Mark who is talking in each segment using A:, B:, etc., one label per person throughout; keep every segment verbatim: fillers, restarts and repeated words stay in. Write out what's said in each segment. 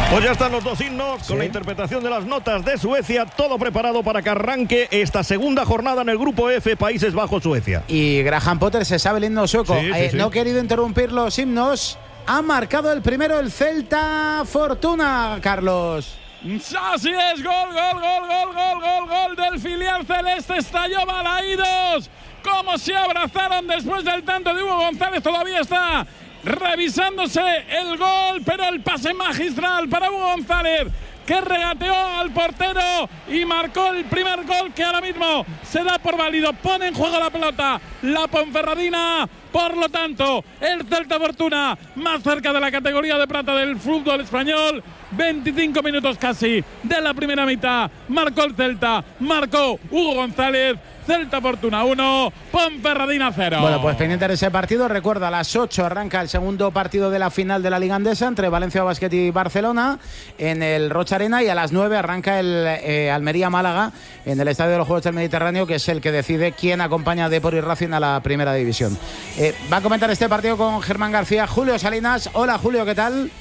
A: Pues ya están los dos himnos, ¿sí?, con la interpretación de las notas de Suecia, todo preparado para que arranque esta segunda jornada en el grupo F, Países Bajos-Suecia.
B: Y Graham Potter se sabe el himno sueco.
A: Sí, sí,
B: eh,
A: sí.
B: No he querido interrumpir los himnos. Ha marcado el primero el Celta Fortuna, Carlos.
C: Así es, gol, gol, gol, gol, gol, gol, gol del filial celeste. Estalló Balaídos. Cómo se abrazaron después del tanto de Hugo González. Todavía está revisándose el gol, pero el pase magistral para Hugo González, que regateó al portero y marcó el primer gol, que ahora mismo se da por válido. Pone en juego la pelota la Ponferradina. Por lo tanto, el Celta Fortuna más cerca de la categoría de plata del fútbol español. veinticinco minutos casi de la primera mitad. Marcó el Celta, marcó Hugo González. Celta Fortuna uno, Ponferradina cero.
B: Bueno, pues pendiente de ese partido. Recuerda, a las ocho arranca el segundo partido de la final de la Liga Andesa entre Valencia Basket y Barcelona en el Rocha Arena, y a las nueve arranca el eh, Almería-Málaga en el Estadio de los Juegos del Mediterráneo, que es el que decide quién acompaña a Depor y Racing a la primera división. Eh, va a comentar este partido con Germán García, Julio Salinas. Hola, Julio, ¿qué tal?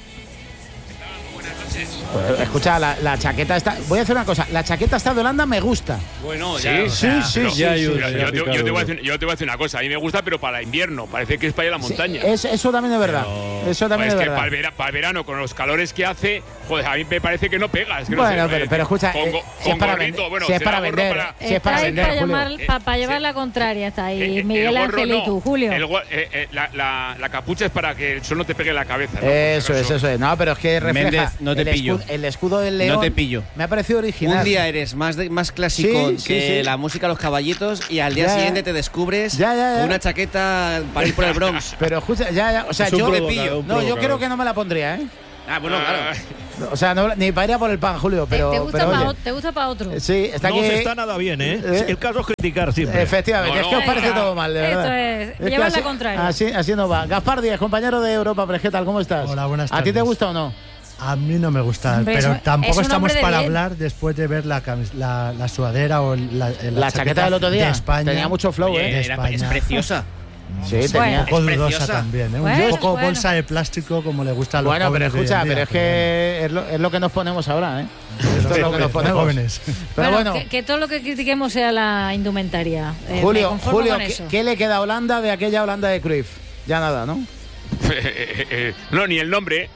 B: Pues, escucha, la, la chaqueta está. Voy a hacer una cosa. La chaqueta está de Holanda, me gusta.
D: Bueno, ya.
B: Sí, sí, sí.
D: Pero,
B: sí,
D: ya
B: sí,
D: ayuda,
B: sí.
D: ya yo, te, yo, te voy a decir, yo te voy a decir una cosa. A mí me gusta, pero para invierno. Parece que es para ir a la montaña.
B: Sí, es, eso también es verdad.
D: Pero,
B: eso también
D: es,
B: es
D: que
B: verdad.
D: Para el, vera, para el verano, con los calores que hace, joder, a mí me parece que no pega. Es que
B: bueno,
D: no sé,
B: pero, pero escucha,
D: con,
B: eh,
D: con
B: si es para
D: gorrito,
B: vender,
D: bueno,
B: si es para
D: gorro
B: vender,
D: para,
B: si es para
E: Está ahí
B: vender,
E: para,
B: Julio.
E: llamar,
D: Eh,
E: para, para llevar
D: sí.
E: la contraria, está ahí
D: Eh, eh,
E: Miguel
D: el gorro
E: Ángel y
D: no.
E: tú, Julio.
D: El, eh, eh, la, la, la capucha es para que el sol no te pegue en la cabeza, ¿no?
B: Eso es, eso es. No, pero es que refleja
F: Méndez, no te
B: el,
F: pillo.
B: escudo, el escudo del León.
F: No te pillo.
B: Me ha parecido original.
F: Un día eres más, de, más clásico
B: Sí, sí,
F: que
B: sí.
F: la música Los Caballitos, y al día
B: Ya,
F: siguiente
B: ya.
F: te descubres
B: Ya, ya, ya.
F: con una chaqueta para ir por el Bronx.
B: Pero escucha, ya, ya, o sea,
F: Es un
B: yo
F: provocador, pillo.
B: No,
F: un
B: yo
F: provocador.
B: creo que no me la pondría, ¿eh?
F: Ah, bueno, claro.
B: O sea, no, ni para ir a por el pan, Julio, pero.
E: ¿Te, te gusta
B: pero,
E: para,
B: oye,
E: ¿Te gusta para otro?
B: sí, está
A: No
B: aquí.
A: se está nada bien, ¿eh?
B: Eh.
A: El caso es criticar siempre.
B: Efectivamente,
D: No,
B: es que
D: no.
B: os parece
E: Venga,
B: todo mal, de
E: esto
B: verdad.
E: es,
B: que
E: llevar
B: así,
E: la contraria.
B: Así, así no va. Gaspar Díaz, compañero de Europa Press, ¿qué tal? ¿Cómo estás?
G: Hola, buenas
B: ¿A ti te
G: tardes.
B: gusta o no?
G: A mí no me gusta,
E: Hombre,
G: pero
E: es un-
G: tampoco
E: es un
G: estamos
E: hombre de
G: para
E: bien.
G: hablar después de ver la, camis- la, la sudadera o la, la,
B: La chaqueta del otro día
G: de España.
B: tenía mucho flow,
F: Oye,
B: ¿eh?
G: de
F: era-
G: España.
F: es preciosa.
B: Sí,
E: Bueno.
B: tenía.
G: Un poco
F: Es
G: dudosa
F: preciosa.
G: también, ¿eh?
E: Bueno,
G: un poco
E: bueno.
G: bolsa de plástico como le gusta a los
B: Bueno, pero
G: jóvenes de hoy
B: escucha,
G: en día,
B: pero es que es lo, es lo que nos ponemos ahora, ¿eh? Esto es lo que nos
G: los
B: ponemos.
G: jóvenes.
B: Pero bueno,
E: que, que todo lo que critiquemos sea la indumentaria. Eh, me
B: Julio,
E: conformo
B: Julio,
E: con
B: ¿qué,
E: eso.
B: qué le queda a Holanda de aquella Holanda de Cruyff? Ya nada, ¿no?
D: no, ni el nombre.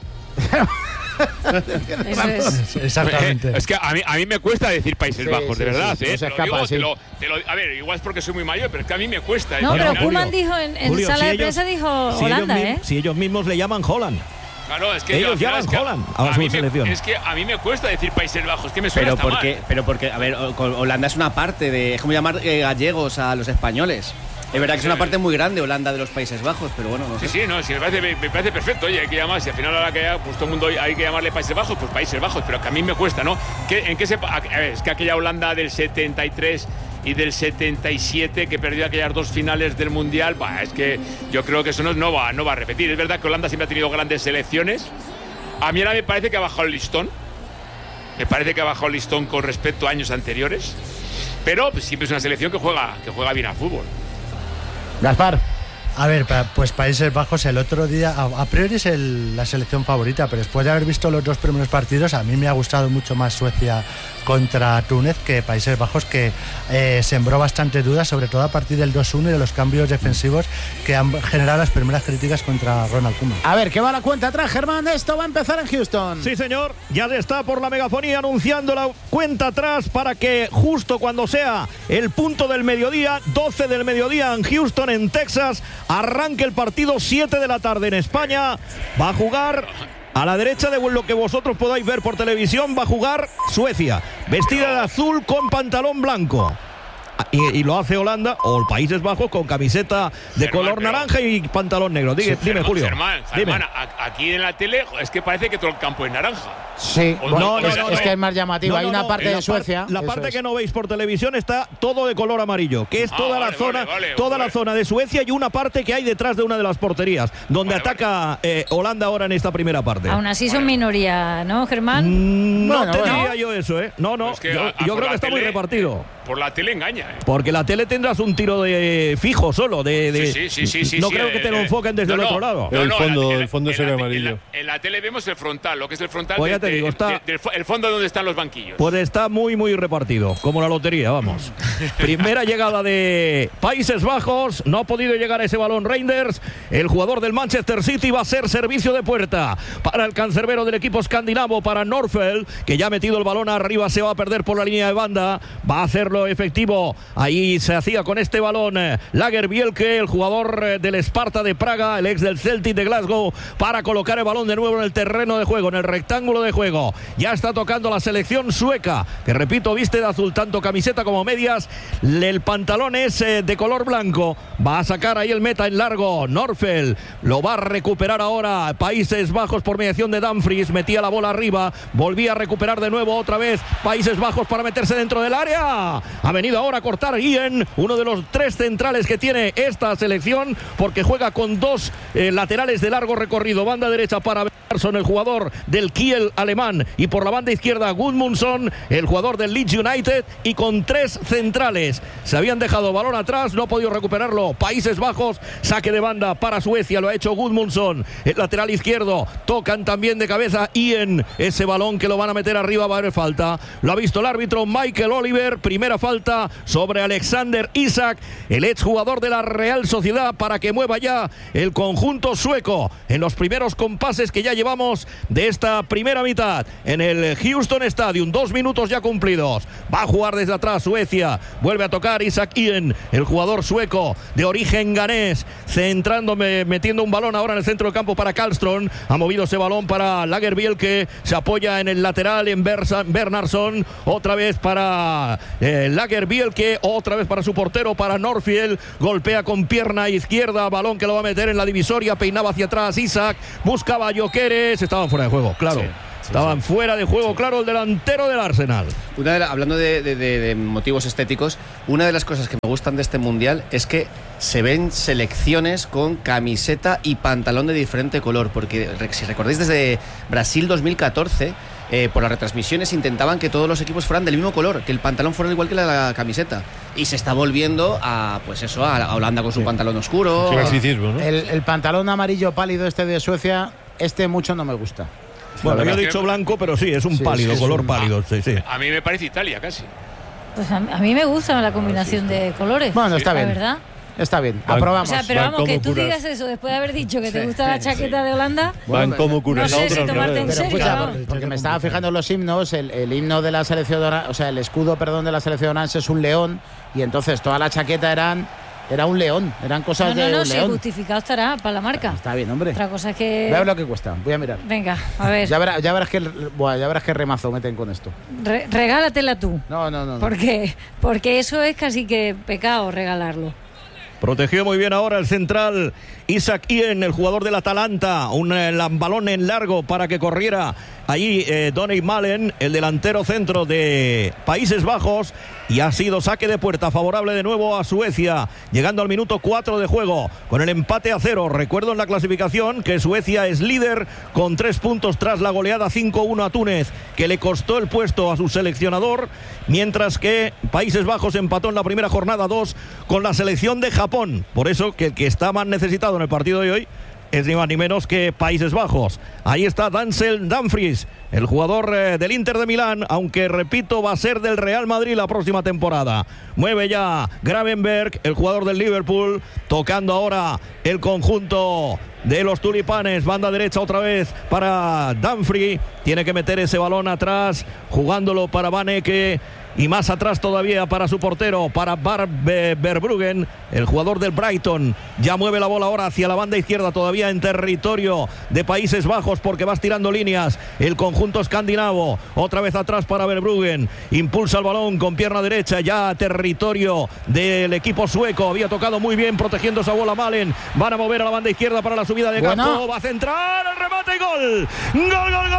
E: Eso es.
G: Exactamente.
D: Es que a mí, a mí me cuesta decir Países
B: Sí,
D: Bajos,
B: sí,
D: de verdad,
B: sí,
D: ¿eh?
B: no se
D: Te lo
B: escapa,
D: digo,
B: sí.
D: te lo- te lo- a ver, igual es porque soy muy mayor, pero es que a mí me cuesta.
E: No,
D: ¿eh?
E: pero
D: Al final-
E: Koeman dijo en, en
A: Julio,
E: sala
A: si
E: de
A: ellos-
E: prensa, dijo
A: si
E: Holanda,
A: ellos,
E: ¿eh?
A: mi- si ellos mismos le llaman Holland.
D: Claro, es que
A: Ellos
D: yo, al final
A: llaman
D: es que
A: Holland a su
D: mí me-
A: selección.
D: es que a mí me cuesta decir Países Bajos, que me suena
F: Pero
D: hasta
F: porque,
D: mal.
F: pero porque, a ver, o- con- Holanda es una parte de. Es como llamar eh, gallegos a los españoles. Es verdad que es una parte muy grande Holanda de los Países Bajos, pero bueno, no sé.
D: Sí, sí, no, sí, me parece, me, me parece perfecto. Oye, hay que llamar, si al final ahora que haya, pues todo el mundo hay que llamarle Países Bajos, pues Países Bajos, pero que a mí me cuesta, ¿no? ¿Qué, ¿En qué se pa- a ver, es que aquella Holanda del setenta y tres y del setenta y siete que perdió aquellas dos finales del Mundial, bah, es que yo creo que eso no, no, va, no va a repetir. Es verdad que Holanda siempre ha tenido grandes selecciones. A mí ahora me parece que ha bajado el listón. Me parece que ha bajado el listón con respecto a años anteriores. Pero pues, siempre es una selección que juega, que juega bien al fútbol.
B: Gaspar.
G: A ver, pa- pues Países Bajos el otro día, a, a priori es el- la selección favorita, pero después de haber visto los dos primeros partidos, a mí me ha gustado mucho más Suecia contra Túnez que Países Bajos, que eh, sembró bastantes dudas, sobre todo a partir del dos uno y de los cambios defensivos que han generado las primeras críticas contra Ronald Koeman.
B: A ver, ¿qué va la cuenta atrás, Germán? Esto va a empezar en Houston.
A: Sí, señor. Ya se está por la megafonía anunciando la cuenta atrás para que justo cuando sea el punto del mediodía, doce del mediodía en Houston, en Texas, arranque el partido, siete de la tarde en España. Va a jugar a la derecha de lo que vosotros podáis ver por televisión, va a jugar Suecia, vestida de azul con pantalón blanco. Y, y lo hace Holanda o el Países Bajos con camiseta de
D: Germán,
A: color
D: pero-
A: naranja y pantalón negro. Dime, dime,
D: Germán,
A: Julio.
D: Germán,
A: Dime.
D: Germán, a- aquí en la tele es que parece que todo el campo es naranja.
B: Sí,
D: O-
B: bueno,
D: no,
B: es,
D: no,
B: es
D: no.
B: que es más llamativo.
A: No,
B: Hay
A: no,
B: una
A: no,
B: parte
A: en
B: de
A: la
B: Suecia.
A: par- la
B: eso
A: parte
B: es.
A: que no veis por televisión está todo de color amarillo, que es
D: Ah,
A: toda
D: vale,
A: la zona,
D: vale, vale,
A: toda
D: vale.
A: la zona de Suecia y una parte que hay detrás de una de las porterías, donde
D: Vale,
A: ataca eh, Holanda ahora en esta primera parte.
E: Aún así son minoría, ¿no, Germán?
A: Mm, no
B: Bueno,
A: te
B: bueno.
A: diría yo eso, ¿eh? No, no,
D: Pues que
A: yo,
D: a- a
A: yo
D: por
A: creo
D: la
A: que está muy
D: tele-
A: repartido.
D: por la tele engaña. ¿eh?
A: Porque la tele tendrás un tiro de fijo solo. De, de
D: sí, sí, sí, sí,
A: no
D: sí,
A: creo
D: eh,
A: que te lo
D: eh,
A: enfoquen desde
D: no,
A: el otro
D: no,
A: lado.
D: No,
H: el
D: no,
H: fondo,
D: en la,
H: el fondo
D: en
H: sería
D: la,
H: amarillo.
D: En la, en la tele vemos el frontal, lo que es el frontal.
A: Pues ya
D: de,
A: te digo, está,
D: de, de, del fondo donde están los banquillos.
A: Pues está muy, muy repartido, como la lotería, vamos. Primera llegada de Países Bajos, no ha podido llegar a ese balón Reinders. El jugador del Manchester City va a ser servicio de puerta para el cancerbero del equipo escandinavo, para Norfeld, que ya ha metido el balón arriba, se va a perder por la línea de banda, va a hacerlo efectivo. Ahí se hacía con este balón eh, Lagerbielke, el jugador eh, del Sparta de Praga, el ex del Celtic de Glasgow, para colocar el balón de nuevo en el terreno de juego, en el rectángulo de juego. Ya está tocando la selección sueca, que repito, viste de azul tanto camiseta como medias. El pantalón es eh, de color blanco. Va a sacar ahí el meta en largo. Norfeld lo va a recuperar ahora. Países Bajos por mediación de Dumfries. Metía la bola arriba. Volvía a recuperar de nuevo otra vez Países Bajos para meterse dentro del área. Ha venido ahora a cortar Ian, uno de los tres centrales que tiene esta selección, porque juega con dos eh, laterales de largo recorrido. Banda derecha para Persson, el jugador del Kiel alemán, y por la banda izquierda Gudmundsson, el jugador del Leeds United, y con tres centrales. Se habían dejado balón atrás, no ha podido recuperarlo Países Bajos. Saque de banda para Suecia, lo ha hecho Gudmundsson, el lateral izquierdo. Tocan también de cabeza Ian, ese balón que lo van a meter arriba, va a haber falta. Lo ha visto el árbitro Michael Oliver. Primera falta sobre Alexander Isak, el exjugador de la Real Sociedad, para que mueva ya el conjunto sueco en los primeros compases que ya llevamos de esta primera mitad en el Houston Stadium. Dos minutos ya cumplidos. Va a jugar desde atrás Suecia. Vuelve a tocar Isak Ian, el jugador sueco de origen ganés, centrándome, metiendo un balón ahora en el centro del campo para Karlström. Ha movido ese balón para Lagerbielke, se apoya en el lateral en Bernhardsson. Otra vez para eh, Lagerbielke, otra vez para su portero, para Norfeld. Golpea con pierna izquierda, balón que lo va a meter en la divisoria. Peinaba hacia atrás Isak, buscaba a Gyökeres. Estaban fuera de juego, claro. Sí. Sí, Estaban sí. fuera de juego, sí. claro, el delantero del Arsenal.
F: Una de la, hablando de, de, de, de motivos estéticos, una de las cosas que me gustan de este Mundial es que se ven selecciones con camiseta y pantalón de diferente color, porque si recordáis desde Brasil dos mil catorce, eh, por las retransmisiones intentaban que todos los equipos fueran del mismo color, que el pantalón fuera igual que la, la camiseta, y se está volviendo a, pues eso, a Holanda con su sí. pantalón oscuro.
H: Clasicismo, ¿no?
B: El, el pantalón amarillo pálido este de Suecia, este mucho no me gusta.
A: Bueno, yo he dicho blanco, pero sí, es un sí, pálido, sí, color un... pálido. Sí, sí.
D: A mí me parece Italia, casi.
E: Pues a, a mí me gusta la combinación de colores.
B: Bueno, está bien.
E: La verdad.
B: Está bien, aprobamos.
E: O sea, pero vamos, que tú curas. digas eso después de haber dicho que te sí, gusta la chaqueta sí. de Holanda.
H: Van bueno, como curas.
E: No sé si tomarte en serio.
B: Escucha, porque, porque me estaba fijando en los himnos. El, el himno de la selección, o sea, el escudo, perdón, de la selección orange es un león, y entonces toda la chaqueta eran Era un león, eran cosas
E: no, no,
B: de
E: no,
B: un
E: sí,
B: león.
E: justificado estará para la marca.
B: Está bien, hombre.
E: Otra cosa es que...
B: Voy a ver lo que cuesta, voy a mirar.
E: Venga, a ver.
B: Ya verás, ya verás, que, bueno, ya verás qué remazo meten con esto.
E: Re regálatela tú.
B: No, no, no, no.
E: ¿Por qué? Porque eso es casi que pecado regalarlo.
A: Protegió muy bien ahora el central Isak Ian, el jugador del Atalanta. Un eh, balón en largo para que corriera allí eh, Donny Malen, el delantero centro de Países Bajos. Y ha sido saque de puerta favorable de nuevo a Suecia, llegando al minuto cuatro de juego, con el empate a cero. Recuerdo en la clasificación que Suecia es líder con tres puntos tras la goleada cinco uno a Túnez, que le costó el puesto a su seleccionador, mientras que Países Bajos empató en la primera jornada dos con la selección de Japón. Por eso que el que está más necesitado en el partido de hoy es ni más ni menos que Países Bajos. Ahí está Denzel Dumfries, el jugador eh, del Inter de Milán, aunque repito, va a ser del Real Madrid la próxima temporada. Mueve ya Gravenberg, el jugador del Liverpool, tocando ahora el conjunto de los tulipanes. Banda derecha otra vez para Dumfries. Tiene que meter ese balón atrás, jugándolo para Van Ecke. Y más atrás todavía para su portero, para Bar Verbruggen, el jugador del Brighton. Ya mueve la bola ahora hacia la banda izquierda, todavía en territorio de Países Bajos, porque va estirando líneas el conjunto escandinavo. Otra vez atrás para Verbruggen, impulsa el balón con pierna derecha, ya a territorio del equipo sueco. Había tocado muy bien protegiendo esa bola Malen. Van a mover a la banda izquierda para la subida de campo. Bueno. Va a centrar, el remate y gol. Gol, gol, gol.